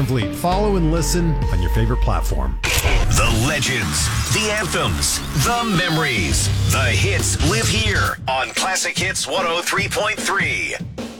complete. Follow and listen on your favorite platform. The legends, the anthems, the memories. The hits live here on Classic Hits 103.3.